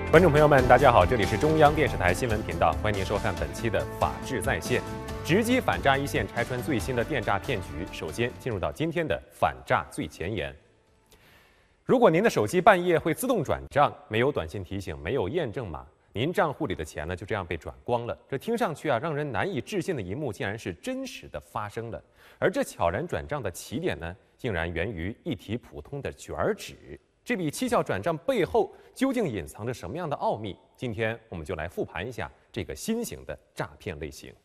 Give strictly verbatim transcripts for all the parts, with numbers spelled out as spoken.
观众朋友们，大家好，这里是中央电视台新闻频道，欢迎您收看本期的《法治在线》，直击反诈一线，拆穿最新的电诈骗局。首先进入到今天的反诈最前沿。如果您的手机半夜会自动转账，没有短信提醒，没有验证码，您账户里的钱呢就这样被转光了。这听上去啊，让人难以置信的一幕，竟然是真实的发生了。而这悄然转账的起点呢，竟然源于一提普通的卷纸。这笔蹊跷转账背后究竟隐藏着什么样的奥秘？今天我们就来复盘一下这个新型的诈骗类型。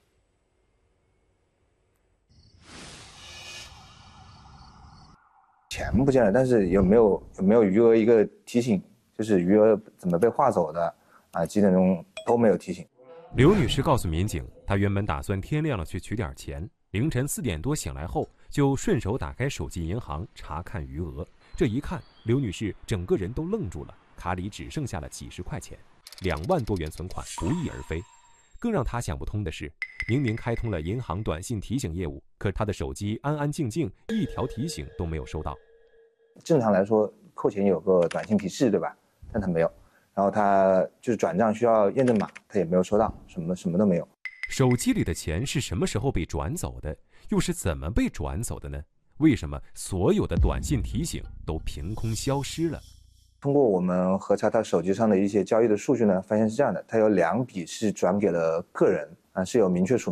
钱不见了，但是有没有有没有余额一个提醒，就是余额怎么被划走的啊？几点钟都没有提醒。 刘女士告诉民警，她原本打算天亮了去取点钱，凌晨四点多醒来后，就顺手打开手机银行查看余额。这一看，刘女士整个人都愣住了，卡里只剩下了几十块钱，两万多元存款不翼而飞。更让她想不通的是，明明开通了银行短信提醒业务，可她的手机安安静静，一条提醒都没有收到。 正常来说，扣钱有个短信提示，对吧？但他没有，然后他就是转账需要验证码，他也没有收到，什么什么都没有。 手机里的钱是什么时候被转走的？又是怎么被转走的呢？为什么所有的短信提醒都凭空消失了？ 通过我们核查他手机上的一些交易的数据呢，发现是这样的，他有两笔是转给了个人啊，是有明确署